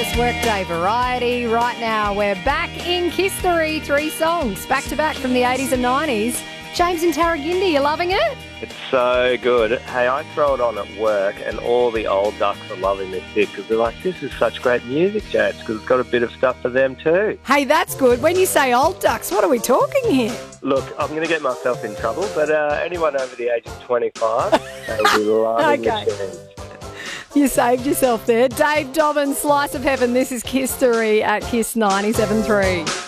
Kiss Workday Variety. Right now, we're back in Kiss-tory. 3 songs, back-to-back from the 80s and 90s. James and Tarragindi, you loving it? It's so good. Hey, I throw it on at work and all the old ducks are loving this bit because they're like, this is such great music, James, because it's got a bit of stuff for them too. Hey, that's good. When you say old ducks, what are we talking here? Look, I'm going to get myself in trouble, but anyone over the age of 25, they will be loving Okay. the tunes. You saved yourself there. Dave Dobbin, Slice of Heaven. This is Kiss-tory at Kiss 97.3.